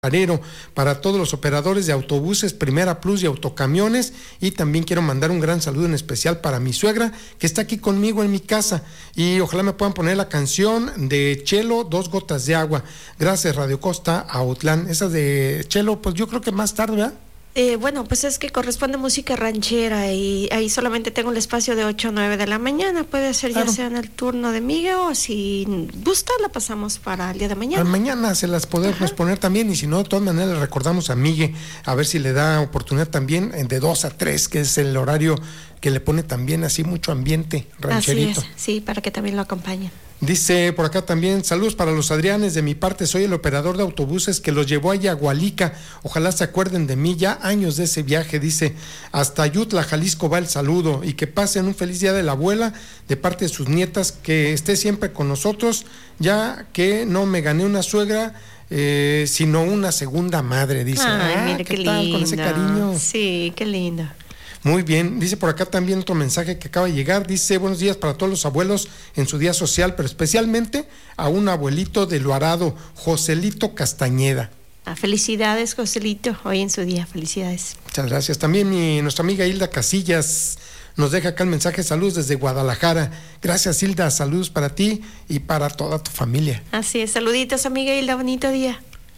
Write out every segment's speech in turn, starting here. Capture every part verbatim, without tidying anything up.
para todos los operadores de autobuses, Primera Plus y autocamiones. Y también quiero mandar un gran saludo en especial para mi suegra, que está aquí conmigo en mi casa, y ojalá me puedan poner la canción de Chelo, Dos Gotas de Agua. Gracias, Radio Costa Autlán. Esa de Chelo, pues yo creo que más tarde, ¿verdad? Eh, bueno, pues es que corresponde música ranchera y ahí solamente tengo el espacio de ocho a nueve de la mañana. Puede ser claro, ya sea en el turno de Miguel, o si gusta la pasamos para el día de mañana. Para mañana se las podemos Ajá. poner también, y si no, de todas maneras le recordamos a Miguel a ver si le da oportunidad también de dos a tres, que es el horario que le pone también así mucho ambiente rancherito. Así es, sí, para que también lo acompañen. Dice por acá también, saludos para los Adrianes, de mi parte soy el operador de autobuses que los llevó a Yagualica, ojalá se acuerden de mí, ya años de ese viaje, dice, hasta Ayutla, Jalisco va el saludo, y que pasen un feliz día de la abuela de parte de sus nietas, que esté siempre con nosotros, ya que no me gané una suegra, eh, sino una segunda madre, dice. Ay, ah, mire ¿qué qué tal? lindo. Con ese cariño. Sí, qué lindo. Muy bien, dice por acá también otro mensaje que acaba de llegar, dice, buenos días para todos los abuelos en su día social, pero especialmente a un abuelito de Loarado, Joselito Castañeda. Ah, felicidades, Joselito, hoy en su día, felicidades. Muchas gracias. También mi, nuestra amiga Hilda Casillas nos deja acá el mensaje, saludos desde Guadalajara. Gracias, Hilda, saludos para ti y para toda tu familia. Así es, saluditos, amiga Hilda, bonito día.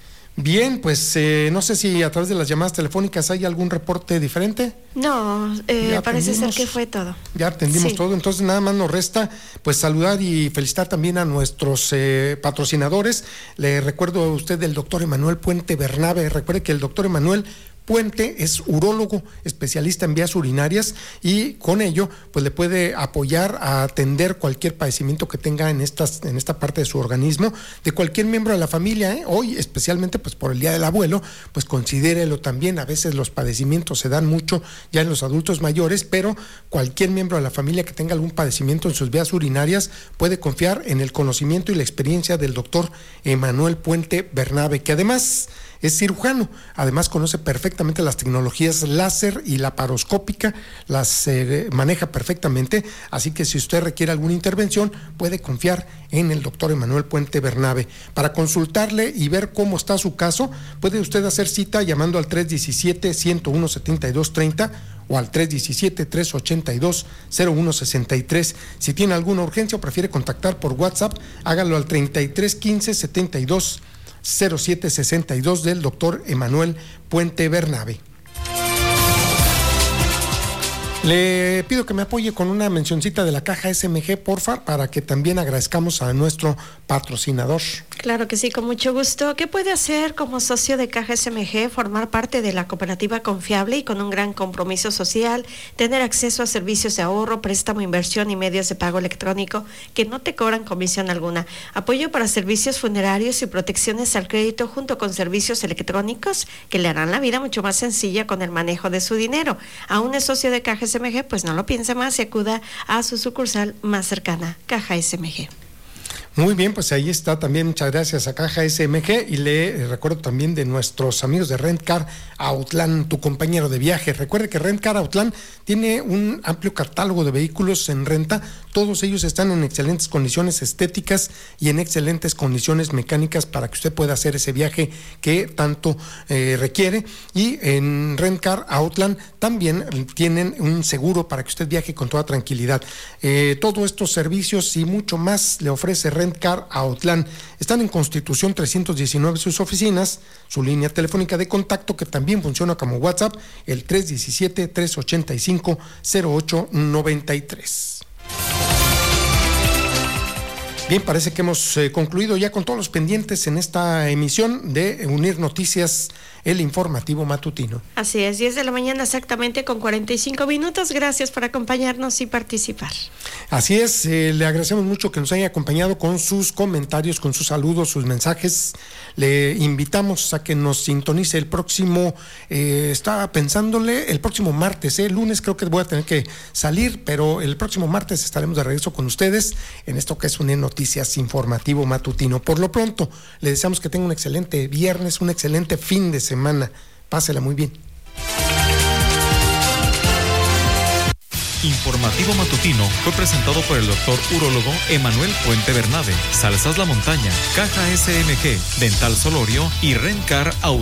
Bien, pues eh, no sé si a través de las llamadas telefónicas hay algún reporte diferente. No, eh, parece ser que fue todo. Ya atendimos sí. todo, entonces nada más nos resta pues saludar y felicitar también a nuestros eh, patrocinadores. Le recuerdo a usted del doctor Emanuel Puente Bernabe. Recuerde que el doctor Emanuel Puente es urólogo, especialista en vías urinarias, y con ello pues le puede apoyar a atender cualquier padecimiento que tenga en estas en esta parte de su organismo, de cualquier miembro de la familia, ¿eh? Hoy especialmente pues por el Día del Abuelo, pues considérelo también. A veces los padecimientos se dan mucho ya en los adultos mayores, pero cualquier miembro de la familia que tenga algún padecimiento en sus vías urinarias puede confiar en el conocimiento y la experiencia del doctor Emanuel Puente Bernabe, que además es cirujano, además conoce perfectamente las tecnologías láser y laparoscópica, las eh, maneja perfectamente, así que si usted requiere alguna intervención, puede confiar en el doctor Emanuel Puente Bernabe. Para consultarle y ver cómo está su caso, puede usted hacer cita llamando al tres diecisiete, ciento uno, setenta y dos treinta o al tres diecisiete, trescientos ochenta y dos, cero uno sesenta y tres. Si tiene alguna urgencia o prefiere contactar por WhatsApp, hágalo al treinta y tres quince, setenta y dos, cero siete sesenta y dos del doctor Emanuel Puente Bernabe. Le pido que me apoye con una mencioncita de la caja S M G, porfa, para que también agradezcamos a nuestro patrocinador. Claro que sí, con mucho gusto. ¿Qué puede hacer como socio de Caja S M G? Formar parte de la cooperativa confiable y con un gran compromiso social, tener acceso a servicios de ahorro, préstamo, inversión y medios de pago electrónico que no te cobran comisión alguna. Apoyo para servicios funerarios y protecciones al crédito junto con servicios electrónicos que le harán la vida mucho más sencilla con el manejo de su dinero. Aún es socio de Caja S M G, pues no lo piense más y acuda a su sucursal más cercana, Caja S M G. Muy bien, pues ahí está también, muchas gracias a Caja S M G, y le eh, recuerdo también de nuestros amigos de Rentcar Autlán, tu compañero de viaje. Recuerde que Rentcar Autlán tiene un amplio catálogo de vehículos en renta, todos ellos están en excelentes condiciones estéticas y en excelentes condiciones mecánicas para que usted pueda hacer ese viaje que tanto eh, requiere. Y en Rentcar Autlán también tienen un seguro para que usted viaje con toda tranquilidad. Eh, todos estos servicios y mucho más le ofrece Rentcar Autlán. Están en Constitución trescientos diecinueve sus oficinas, su línea telefónica de contacto que también funciona como WhatsApp, el tres diecisiete, trescientos ochenta y cinco, cero ocho noventa y tres. Bien, parece que hemos eh, concluido ya con todos los pendientes en esta emisión de Unir Noticias, el informativo matutino. Así es, diez de la mañana exactamente con cuarenta y cinco minutos. Gracias por acompañarnos y participar. Así es, eh, le agradecemos mucho que nos haya acompañado con sus comentarios, con sus saludos, sus mensajes. Le invitamos a que nos sintonice el próximo, eh, estaba pensándole, el próximo martes, eh, el lunes creo que voy a tener que salir, pero el próximo martes estaremos de regreso con ustedes en esto que es Unir Noticias informativo matutino. Por lo pronto, le deseamos que tenga un excelente viernes, un excelente fin de semana. Pásela muy bien. informativo matutino fue presentado por el doctor urólogo Emanuel Puente Bernabe, Salsas La Montaña, Caja S M G, Dental Solorio y Rencar Auto.